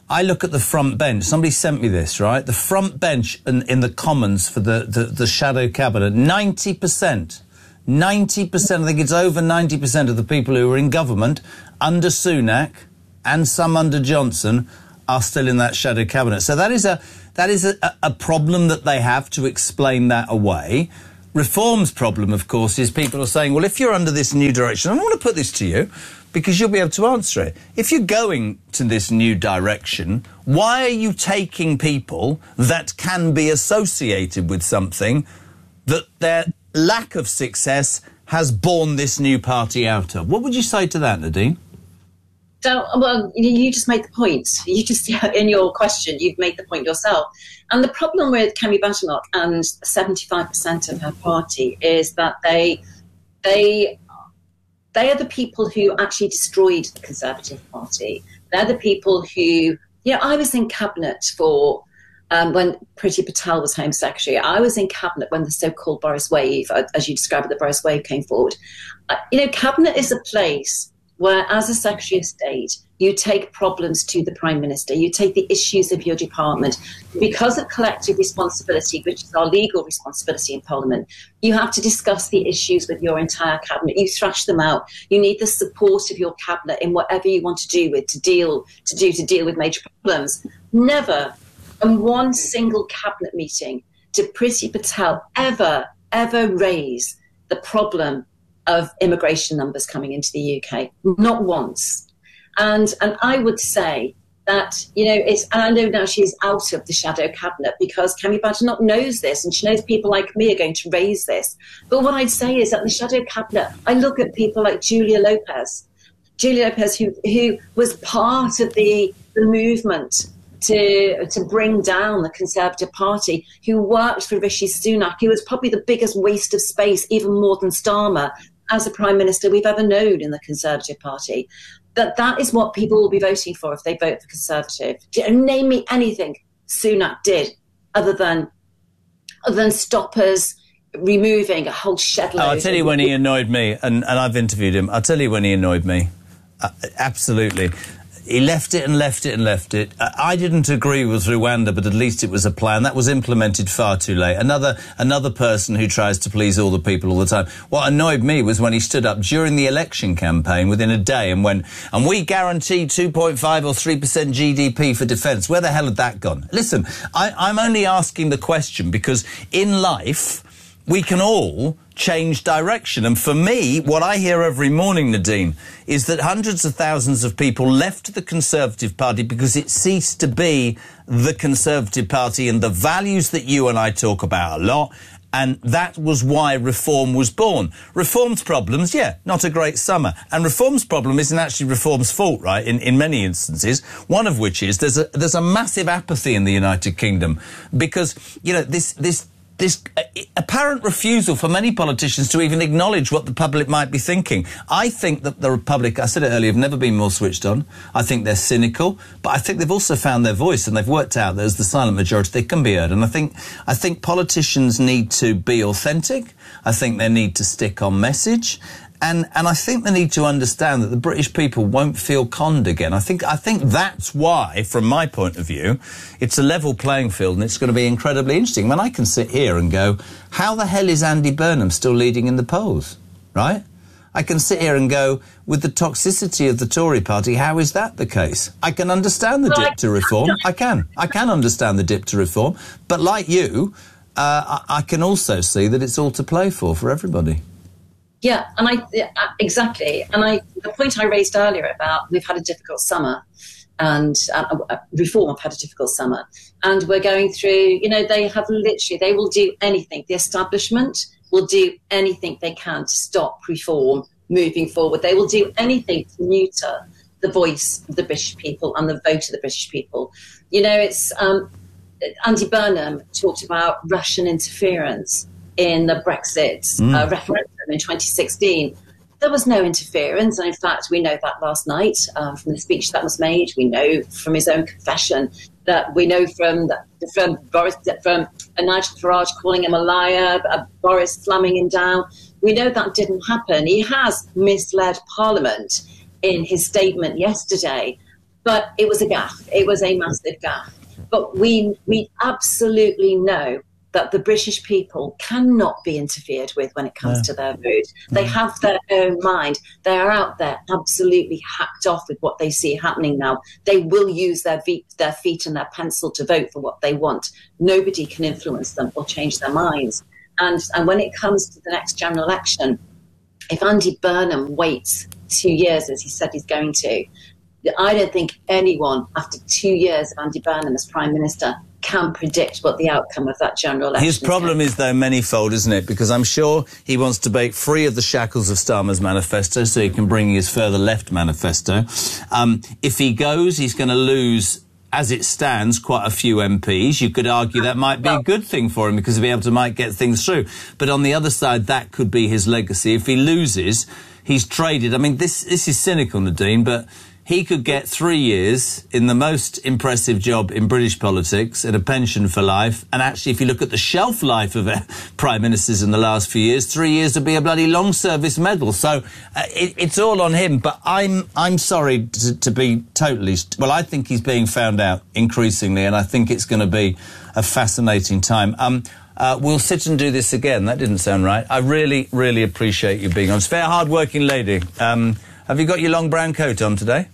I look at the front bench. Somebody sent me this, right? The front bench in the Commons for the shadow cabinet, 90%, I think it's over 90% of the people who are in government under Sunak and some under Johnson are still in that shadow cabinet. So that is a problem that they have to explain that away. Reform's problem, of course, is people are saying, well, if you're under this new direction, and I want to put this to you, because you'll be able to answer it. If you're going to this new direction, why are you taking people that can be associated with something that their lack of success has borne this new party out of? What would you say to that, Nadine? So, well, you just made the point. You just, in your question, you've made the point yourself. And the problem with Kemi Badenoch and 75% of her party is that they are the people who actually destroyed the Conservative Party. They're the people who, I was in cabinet for when Priti Patel was Home Secretary. I was in cabinet when the so-called Boris Wave, as you described it, the Boris Wave came forward. Cabinet is a place where, as a Secretary of State, you take problems to the Prime Minister, you take the issues of your department. Because of collective responsibility, which is our legal responsibility in Parliament, you have to discuss the issues with your entire cabinet. You thrash them out. You need the support of your cabinet in whatever you want to do to deal with major problems. Never in one single cabinet meeting did Priti Patel ever raise the problem of immigration numbers coming into the UK. Not once. And I would say that, and I know now she's out of the shadow cabinet because Kemi Badenoch knows this, and she knows people like me are going to raise this. But what I'd say is that in the shadow cabinet, I look at people like Julia Lopez, who was part of the movement to bring down the Conservative Party, who worked for Rishi Sunak, who was probably the biggest waste of space, even more than Starmer, as a Prime Minister we've ever known in the Conservative Party. That is what people will be voting for if they vote for Conservative. Name me anything Sunak did other than stop us removing a whole shed load. I'll tell you when he annoyed me, and I've interviewed him. I'll tell you when he annoyed me. Absolutely. He left it. I didn't agree with Rwanda, but at least it was a plan. That was implemented far too late. Another person who tries to please all the people all the time. What annoyed me was when he stood up during the election campaign within a day and went, and we guarantee 2.5 or 3% GDP for defence. Where the hell had that gone? Listen, I'm only asking the question because in life, we can all change direction. And for me, what I hear every morning, Nadine, is that hundreds of thousands of people left the Conservative Party because it ceased to be the Conservative Party and the values that you and I talk about a lot. And that was why Reform was born. Reform's problems, not a great summer. And Reform's problem isn't actually Reform's fault, right, in many instances. One of which is there's a massive apathy in the United Kingdom because, this apparent refusal for many politicians to even acknowledge what the public might be thinking. I think that the Republic, I said it earlier, have never been more switched on. I think they're cynical, but I think they've also found their voice and they've worked out that as the silent majority, they can be heard. And I think politicians need to be authentic. I think they need to stick on message. And I think they need to understand that the British people won't feel conned again. I think that's why, from my point of view, it's a level playing field and it's going to be incredibly interesting. I mean, I can sit here and go, how the hell is Andy Burnham still leading in the polls, right? I can sit here and go, with the toxicity of the Tory party, how is that the case? I can understand the dip to reform. I can understand the dip to reform. But like you, I can also see that it's all to play for everybody. Yeah, and exactly. And the point I raised earlier about we've had a difficult summer and Reform have had a difficult summer. And we're going through, they will do anything. The establishment will do anything they can to stop Reform moving forward. They will do anything to neuter the voice of the British people and the vote of the British people. It's Andy Burnham talked about Russian interference in the Brexit referendum in 2016. There was no interference, and in fact, we know that last night from the speech that was made. We know from his own confession that we know from Nigel Farage calling him a liar, Boris slamming him down. We know that didn't happen. He has misled Parliament in his statement yesterday. But it was a gaffe. It was a massive gaffe. But we absolutely know that the British people cannot be interfered with when it comes to their vote. They have their own mind. They are out there absolutely hacked off with what they see happening now. They will use their feet and their pencil to vote for what they want. Nobody can influence them or change their minds. And when it comes to the next general election, if Andy Burnham waits 2 years, as he said he's going to, I don't think anyone, after 2 years of Andy Burnham as Prime Minister, can predict what the outcome of that general election is. His problem is, though, manifold, isn't it? Because I'm sure he wants to break free of the shackles of Starmer's manifesto so he can bring his further left manifesto. If he goes, he's going to lose, as it stands, quite a few MPs. You could argue that might be a good thing for him because he'll be able to get things through. But on the other side, that could be his legacy. If he loses, he's traded. I mean, this is cynical, Nadine, but he could get 3 years in the most impressive job in British politics at a pension for life. And actually, if you look at the shelf life of prime ministers in the last few years, 3 years would be a bloody long service medal. So it's all on him. But I'm sorry to be totally... Well, I think he's being found out increasingly, and I think it's going to be a fascinating time. We'll sit and do this again. That didn't sound right. I really, really appreciate you being on. It's a fair, hard-working lady. Have you got your long brown coat on today?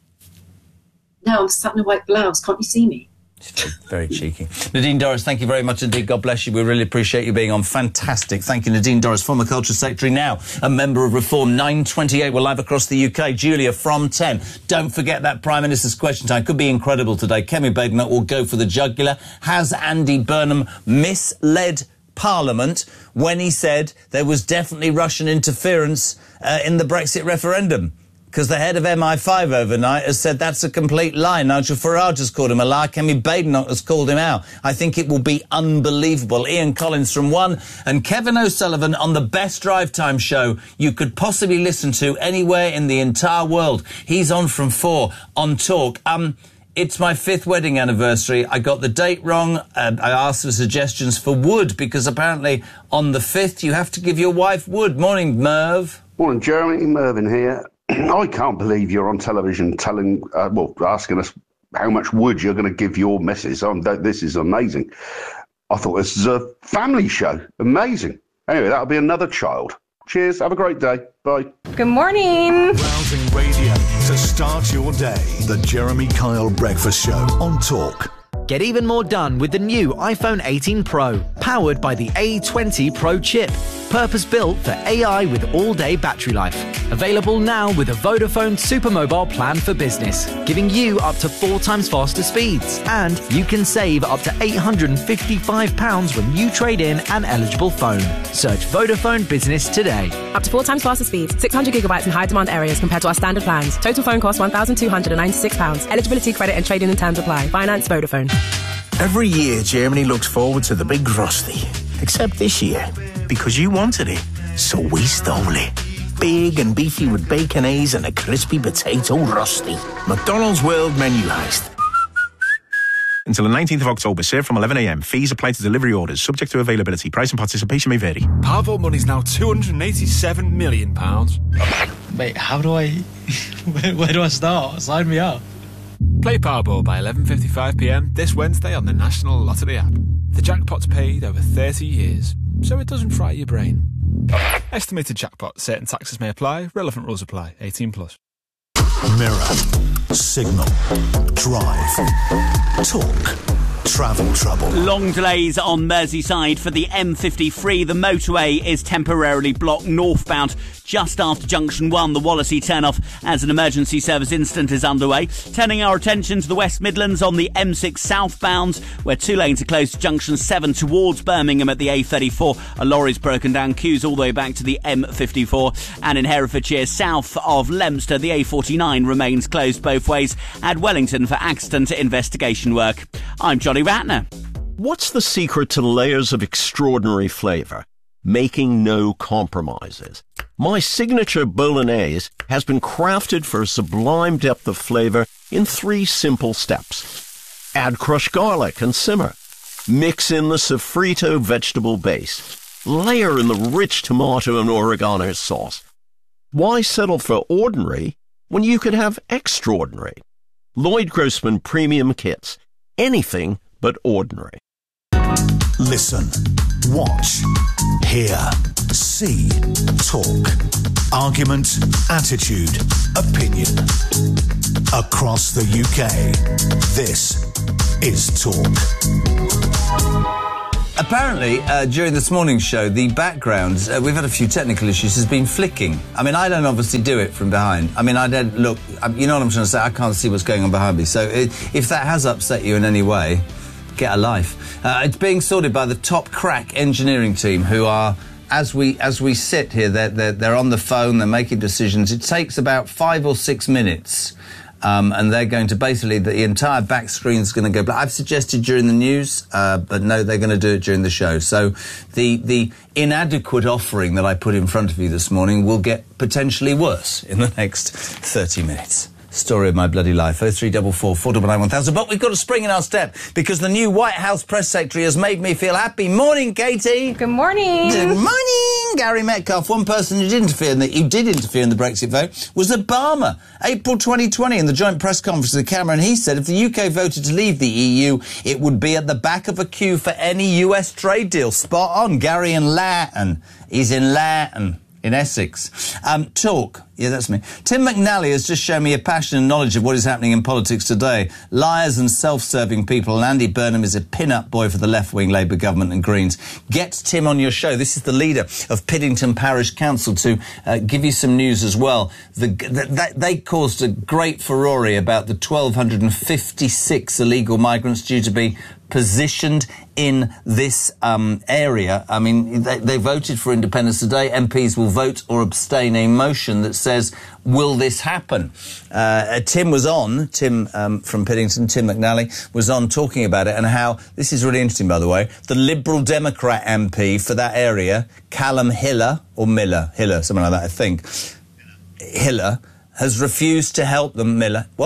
No, I'm sat in a white blouse. Can't you see me? Very cheeky. Nadine Dorries, thank you very much indeed. God bless you. We really appreciate you being on. Fantastic. Thank you, Nadine Dorries, former Culture Secretary, now a member of Reform. 9:28. We're live across the UK. Julia from 10. Don't forget that Prime Minister's Question Time. Could be incredible today. Kemi Badenoch will go for the jugular. Has Andy Burnham misled Parliament when he said there was definitely Russian interference in the Brexit referendum? Because the head of MI5 overnight has said that's a complete lie. Nigel Farage has called him a lie. Kemi Badenoch has called him out. I think it will be unbelievable. Ian Collins from 1 and Kevin O'Sullivan on the best drive time show you could possibly listen to anywhere in the entire world. He's on from 4 on Talk. It's my 5th wedding anniversary. I got the date wrong. I asked for suggestions for wood because apparently on the 5th you have to give your wife wood. Morning, Merv. Morning, Jeremy. Mervyn here. I can't believe you're on television asking us how much wood you're going to give your missus. This is amazing. I thought this was a family show. Amazing. Anyway, that'll be another child. Cheers. Have a great day. Bye. Good morning. Rousing radio to start your day. The Jeremy Kyle Breakfast Show on Talk. Get even more done with the new iPhone 18 Pro, powered by the A20 Pro chip. Purpose-built for AI with all-day battery life. Available now with a Vodafone Supermobile plan for business, giving you up to 4 times faster speeds. And you can save up to £855 when you trade in an eligible phone. Search Vodafone Business today. Up to 4 times faster speeds, 600 gigabytes in high-demand areas compared to our standard plans. Total phone cost £1,296. Eligibility, credit and trade-in and terms apply. Finance Vodafone. Every year, Germany looks forward to the big Rusty. Except this year, because you wanted it, so we stole it. Big and beefy with baconese and a crispy potato Rusty. McDonald's World Menu Heist. Until the 19th of October, served from 11 a.m. Fees apply to delivery orders, subject to availability. Price and participation may vary. Powerball money's now £287 million. Wait, how do I... where do I start? Sign me up. Play Powerball by 11:55pm this Wednesday on the National Lottery app. The jackpot's paid over 30 years, so it doesn't fry your brain. Estimated jackpot. Certain taxes may apply. Relevant rules apply. 18+. Mirror, Signal, Drive, Talk, Travel Trouble. Long delays on Merseyside for the M53. The motorway is temporarily blocked northbound just after Junction 1. The Wallasey turn-off as an emergency service incident is underway. Turning our attention to the West Midlands on the M6 southbound, where 2 lanes are closed to Junction 7 towards Birmingham at the A34. A lorry's broken down, queues all the way back to the M54. And in Herefordshire, south of Leominster, the A49 remains closed both ways at Wellington for accident investigation work. I'm Johnny Ratner. What's the secret to layers of extraordinary flavour? Making no compromises. My signature bolognese has been crafted for a sublime depth of flavour in 3 simple steps. Add crushed garlic and simmer. Mix in the sofrito vegetable base. Layer in the rich tomato and oregano sauce. Why settle for ordinary when you could have extraordinary? Lloyd Grossman Premium Kits. Anything but ordinary. Listen, watch, hear, see, talk. Argument, attitude, opinion. Across the UK, this is Talk. Apparently, during this morning's show, the background, we've had a few technical issues, has been flicking. I mean, I don't obviously do it from behind. I mean, I don't look, you know what I'm trying to say? I can't see what's going on behind me. So if that has upset you in any way, get a life. It's being sorted by the top crack engineering team who are, as we sit here, they're on the phone, they're making decisions. It takes about 5 or 6 minutes. And they're going to basically, the entire back screen is going to go black. I've suggested during the news, but no, they're going to do it during the show. So the inadequate offering that I put in front of you this morning will get potentially worse in the next 30 minutes. Story of my bloody life. 0344 499 1000. But we've got a spring in our step because the new White House press secretary has made me feel happy. Morning, Katie. Good morning. Good morning, Gary Metcalf. One person who did interfere in the Brexit vote was Obama. April 2020 in the joint press conference with Cameron, he said if the UK voted to leave the EU, it would be at the back of a queue for any US trade deal. Spot on. Gary in Latin. He's in Latin. In Essex. Talk. Yeah, that's me. Tim McNally has just shown me a passion and knowledge of what is happening in politics today. Liars and self-serving people, and Andy Burnham is a pin-up boy for the left-wing Labour government and Greens. Get Tim on your show. This is the leader of Piddington Parish Council to give you some news as well. They caused a great furore about the 1,256 illegal migrants due to be positioned in this area. I mean, they voted for independence today. MPs will vote or abstain a motion that says, will this happen? Tim from Piddington, Tim McNally, was on talking about it and how, this is really interesting, by the way, the Liberal Democrat MP for that area, Callum Hiller, something like that, I think, Hiller, has refused to help them.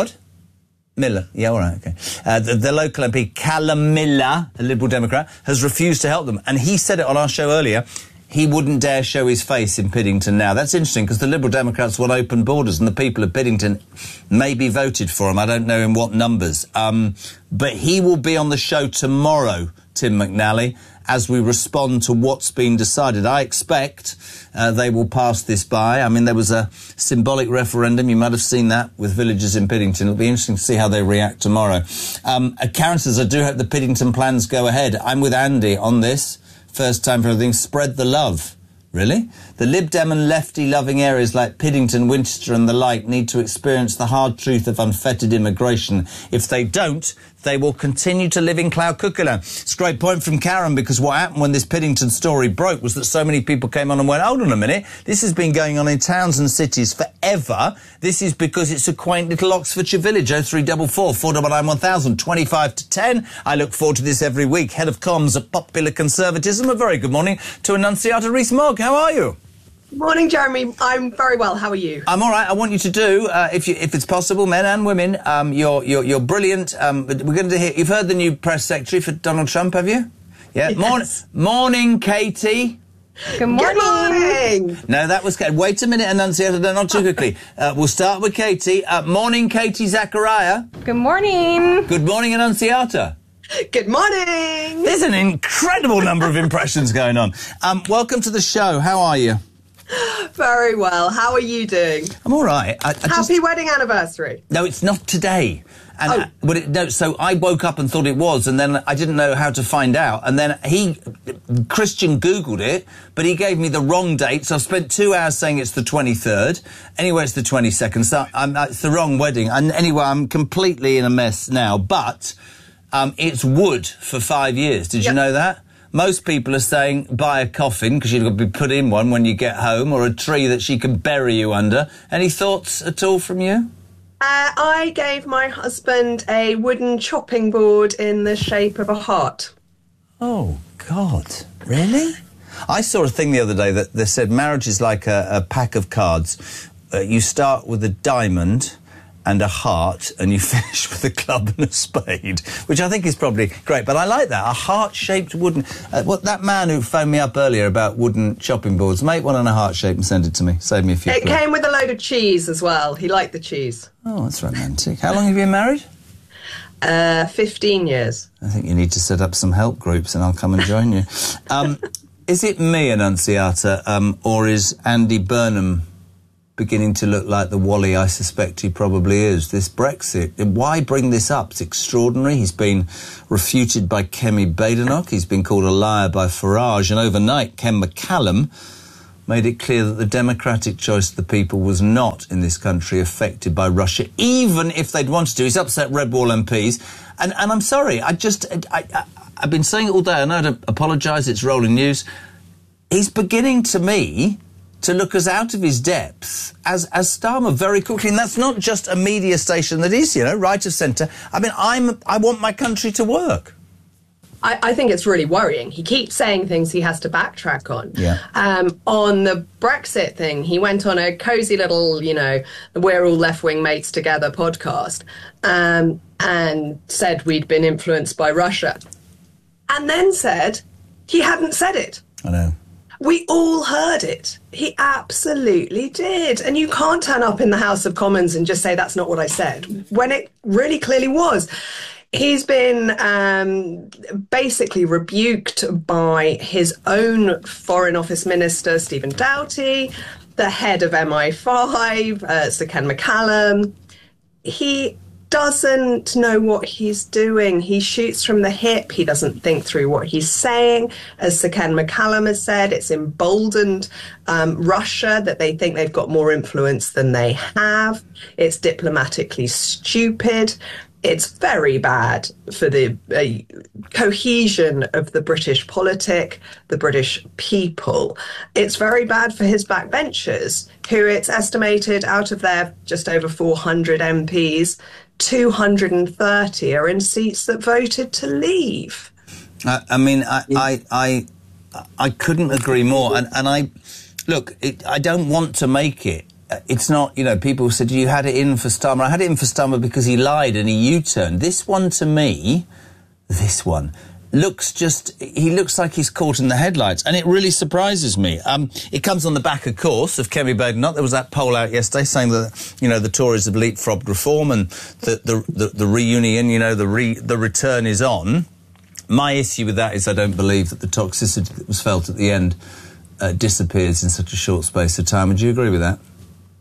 Miller, yeah, all right, okay. The local MP, Callum Miller, a Liberal Democrat, has refused to help them. And he said it on our show earlier, he wouldn't dare show his face in Piddington now. That's interesting, because the Liberal Democrats want open borders, and the people of Piddington maybe voted for him. I don't know in what numbers. But he will be on the show tomorrow, Tim McNally, as we respond to what's been decided. I expect they will pass this by. I mean, there was a symbolic referendum. You might have seen that with villagers in Piddington. It'll be interesting to see how they react tomorrow. Karen says, I do hope the Piddington plans go ahead. I'm with Andy on this. First time for everything. Spread the love. Really? The Lib Dem and lefty-loving areas like Piddington, Winchester and the like need to experience the hard truth of unfettered immigration. If they don't, they will continue to live in Cloud Cuckooland. It's a great point from Karen, because what happened when this Piddington story broke was that so many people came on and went, hold on a minute, this has been going on in towns and cities forever. This is because it's a quaint little Oxfordshire village. 0344 499 1000, 25 to 10. I look forward to this every week. Head of comms at Popular Conservatism. A very good morning to Annunciata Rees-Mogg. How are you? Morning, Jeremy. I'm very well. How are you? I'm all right. I want you to do, if it's possible, men and women, you're brilliant. We're going to hear. You've heard the new press secretary for Donald Trump, have you? Yeah. Yes. Morning, Katie. Good morning. Good morning. No, that was Katie. Wait a minute, Annunciata. Not too quickly. We'll start with Katie. Morning, Katie Zachariah. Good morning. Good morning, Annunciata. Good morning. There's an incredible number of impressions going on. Welcome to the show. How are you? Very well. How are you doing? I'm all right. Happy wedding anniversary. No, it's not today. And so I woke up and thought it was, and then I didn't know how to find out. And then Christian Googled it, but he gave me the wrong date. So I've spent 2 hours saying it's the 23rd. Anyway, it's the 22nd. So it's the wrong wedding. And anyway, I'm completely in a mess now. But it's wood for 5 years. Did you know that? Most people are saying buy a coffin, because you've got to be put in one when you get home, or a tree that she can bury you under. Any thoughts at all from you? I gave my husband a wooden chopping board in the shape of a heart. Oh, God. Really? I saw a thing the other day that said marriage is like a pack of cards. You start with a diamond, and a heart, and you finish with a club and a spade, which I think is probably great. But I like that, a heart-shaped wooden... that man who phoned me up earlier about wooden chopping boards, make one in a heart shape and send it to me. Save me a few It came with a load of cheese as well. He liked the cheese. Oh, that's romantic. How long have you been married? 15 years. I think you need to set up some help groups and I'll come and join you. Is it me, Annunziata, or is Andy Burnham beginning to look like the Wally I suspect he probably is? This Brexit, why bring this up? It's extraordinary. He's been refuted by Kemi Badenoch. He's been called a liar by Farage. And overnight, Ken McCallum made it clear that the democratic choice of the people was not in this country affected by Russia, even if they'd wanted to. He's upset Red Wall MPs. And I'm sorry, I've been saying it all day. I know to apologise, it's rolling news. He's beginning, to me, to look as out of his depth as Starmer very quickly. And that's not just a media station that is, right of centre. I mean, I want my country to work. I think it's really worrying. He keeps saying things he has to backtrack on. Yeah. On the Brexit thing, he went on a cosy little, We're All Left-Wing Mates Together podcast and said we'd been influenced by Russia. And then said he hadn't said it. I know. We all heard it. He absolutely did. And you can't turn up in the House of Commons and just say that's not what I said, when it really clearly was. He's been basically rebuked by his own Foreign Office Minister, Stephen Doughty, the head of MI5, Sir Ken McCallum. He doesn't know what he's doing. He shoots from the hip. He doesn't think through what he's saying. As Sir Ken McCallum has said, it's emboldened Russia that they think they've got more influence than they have. It's diplomatically stupid. It's very bad for the cohesion of the British politic, the British people. It's very bad for his backbenchers, who it's estimated out of their just over 400 MPs, 230 are in seats that voted to leave. I couldn't agree more. And I don't want to make it. It's not, people said you had it in for Starmer. I had it in for Starmer because he lied and he U-turned. This one, to me, he looks like he's caught in the headlights, and it really surprises me. It comes on the back, of course, of Kemi Badenoch. There was that poll out yesterday saying that, the Tories have leapfrogged reform and the reunion, the return is on. My issue with that is I don't believe that the toxicity that was felt at the end disappears in such a short space of time. Would you agree with that?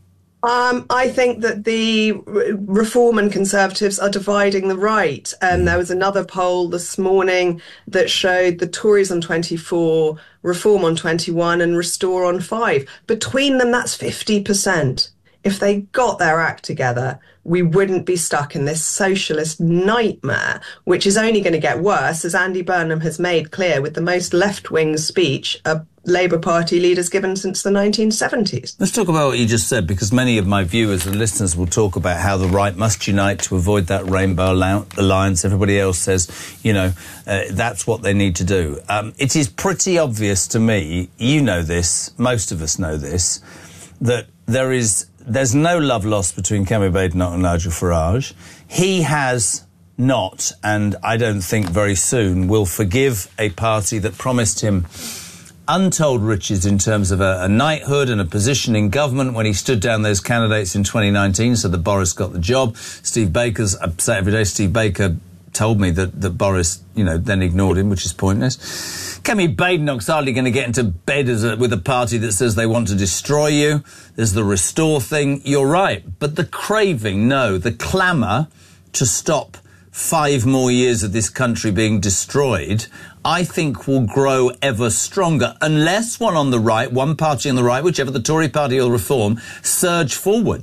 I think that the Reform and Conservatives are dividing the right. There was another poll this morning that showed the Tories on 24, Reform on 21 and Restore on 5. Between them, that's 50%. If they got their act together, we wouldn't be stuck in this socialist nightmare, which is only going to get worse, as Andy Burnham has made clear with the most left-wing speech a Labour Party leader's given since the 1970s. Let's talk about what you just said, because many of my viewers and listeners will talk about how the right must unite to avoid that Rainbow Alliance. Everybody else says, that's what they need to do. It is pretty obvious to me, you know this, most of us know this, that there's no love lost between Kemi Badenoch and Nigel Farage. He has not, and I don't think very soon, will forgive a party that promised him untold riches in terms of a knighthood and a position in government when he stood down those candidates in 2019, so that Boris got the job. Steve Baker's, I say every day, Steve Baker told me that Boris, then ignored him, which is pointless. Kemi Badenoch's hardly going to get into bed with a party that says they want to destroy you. There's the Restore thing. You're right. But the craving, the clamour to stop 5 more years of this country being destroyed, I think will grow ever stronger unless one party on the right, whichever the Tory party or Reform, surge forward.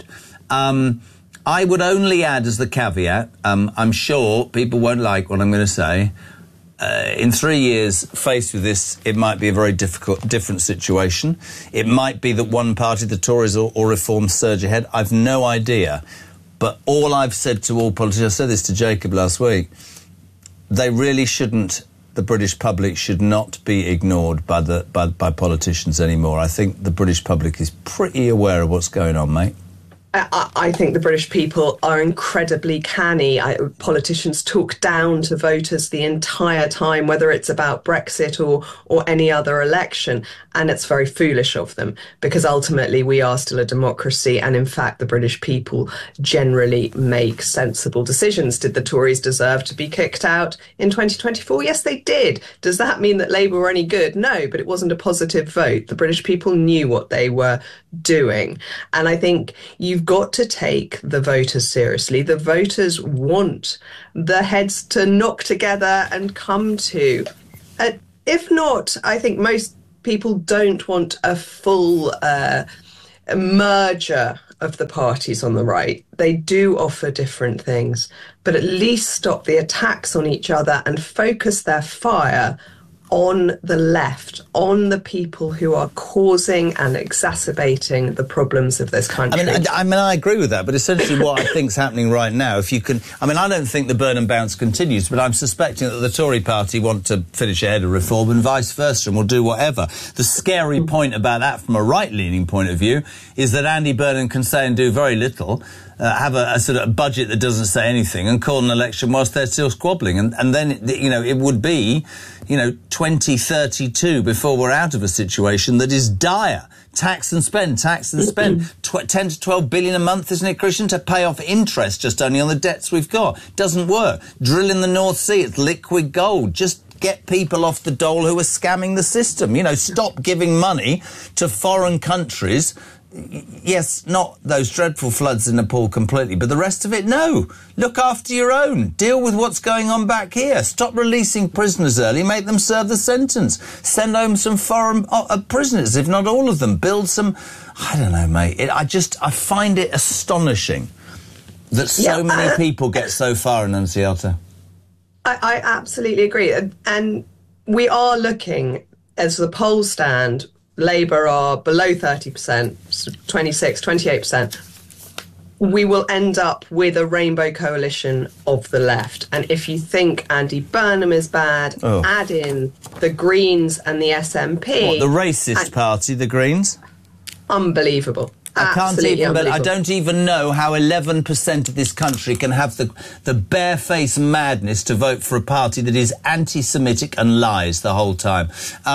I would only add as the caveat, I'm sure people won't like what I'm going to say, in 3 years, faced with this, it might be a very different situation. It might be that one party, the Tories or Reform, surge ahead. I've no idea. But all I've said to all politicians, I said this to Jacob last week, they really shouldn't, the British public should not be ignored by politicians anymore. I think the British public is pretty aware of what's going on, mate. I think the British people are incredibly canny. Politicians talk down to voters the entire time, whether it's about Brexit or any other election. And it's very foolish of them, because ultimately we are still a democracy. And in fact, the British people generally make sensible decisions. Did the Tories deserve to be kicked out in 2024? Yes, they did. Does that mean that Labour were any good? No, but it wasn't a positive vote. The British people knew what they were doing. And I think you've got to take the voters seriously. The voters want the heads to knock together and come to. If not, I think most people don't want a full merger of the parties on the right. They do offer different things, but at least stop the attacks on each other and focus their fire on the left, on the people who are causing and exacerbating the problems of this country. I mean, I agree with that, but essentially what I think's happening right now, if you can... I mean, I don't think the burn and bounce continues, but I'm suspecting that the Tory party want to finish ahead of reform and vice versa, and will do whatever. The scary point about that from a right-leaning point of view is that Andy Burnham can say and do very little, have a sort of budget that doesn't say anything, and call an election whilst they're still squabbling. And then, you know, it would be, 2032 before we're out of a situation that is dire. Tax and spend. 10 to 12 billion a month, isn't it, Christian, to pay off interest just only on the debts we've got. Doesn't work. Drill in the North Sea. It's liquid gold. Just get people off the dole who are scamming the system. Stop giving money to foreign countries. Yes, not those dreadful floods in Nepal completely, but the rest of it, no. Look after your own. Deal with what's going on back here. Stop releasing prisoners early. Make them serve the sentence. Send home some foreign prisoners, if not all of them. Build some... I don't know, mate. I find it astonishing that so many people get so far, Annunziata. I absolutely agree. And we are looking, as the polls stand... Labour are below 30%, 26, 28%. We will end up with a rainbow coalition of the left. And if you think Andy Burnham is bad, add in the Greens and the SNP. What, the racist party, the Greens? Unbelievable. I don't even know how 11% of this country can have the barefaced madness to vote for a party that is anti-Semitic and lies the whole time.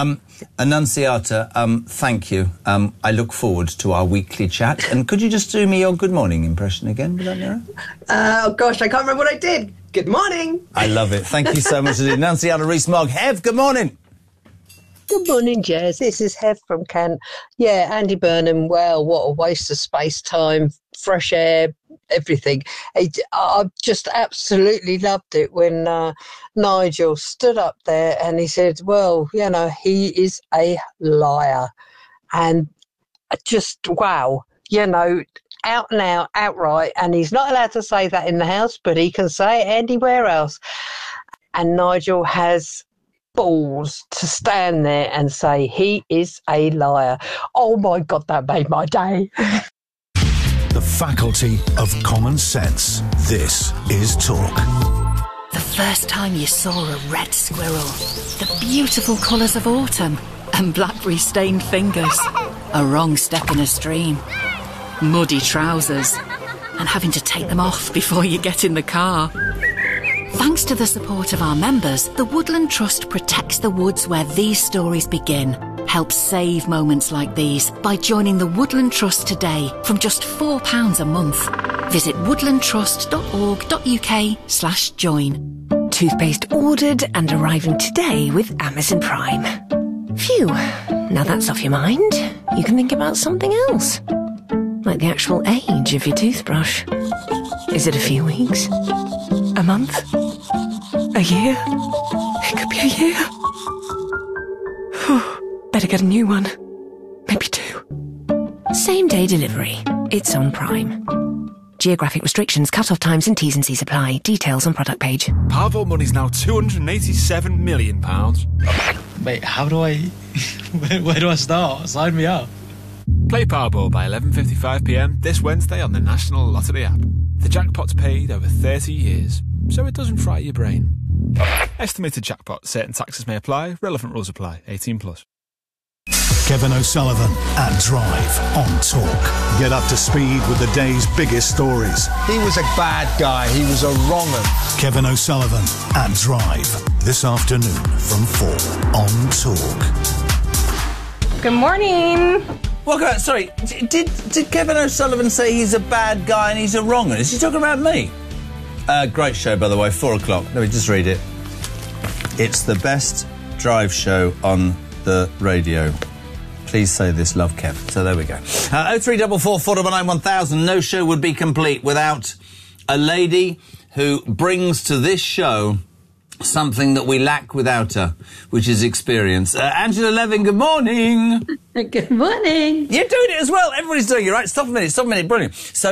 Annunziata, thank you. I look forward to our weekly chat. And could you just do me your good morning impression again? Would that be all right? Oh, gosh, I can't remember what I did. Good morning. I love it. Thank you so much indeed. Annunziata Rees-Mogg. Hev, good morning. Good morning, Jez. This is Hev from Kent. Yeah, Andy Burnham, well, what a waste of space, time, fresh air, everything. I just absolutely loved it when Nigel stood up there and he said, well, he is a liar. And just, wow, out and out, outright. And he's not allowed to say that in the House, but he can say it anywhere else. And Nigel has balls to stand there and say he is a liar. Oh my God, that made my day. The faculty of common sense. This is Talk. The first time you saw a red squirrel, the beautiful colours of autumn, and blackberry-stained fingers, a wrong step in a stream, muddy trousers, and having to take them off before you get in the car. Thanks to the support of our members, the Woodland Trust protects the woods where these stories begin. Help save moments like these by joining the Woodland Trust today from just £4 a month. Visit woodlandtrust.org.uk/join. Toothpaste ordered and arriving today with Amazon Prime. Phew, now that's off your mind. You can think about something else. Like the actual age of your toothbrush. Is it a few weeks? A month? A year? It could be a year. Better get a new one. Maybe 2. Same day delivery. It's on Prime. Geographic restrictions, cut-off times and T's and C's apply. Details on product page. Powerball money's now £287 million. Wait, how do I... where do I start? Sign me up. Play Powerball by 11:55pm this Wednesday on the National Lottery app. The jackpot's paid over 30 years, so it doesn't fry your brain. Estimated jackpot. Certain taxes may apply. Relevant rules apply. 18+. Kevin O'Sullivan at Drive on Talk. Get up to speed with the day's biggest stories. He was a bad guy. He was a wrong un. Kevin O'Sullivan at Drive this afternoon from 4 on Talk. Good morning. Welcome back. Sorry, did Kevin O'Sullivan say he's a bad guy and he's a wrong un? Is he talking about me? Great show, by the way, 4 o'clock. Let me just read it. It's the best drive show on the radio. Please say this, love, Kev. So there we go. 0344 499 1000. No show would be complete without a lady who brings to this show something that we lack without her, which is experience. Angela Levin, good morning. Good morning. You're doing it as well. Everybody's doing it, right? Stop a minute. Brilliant. So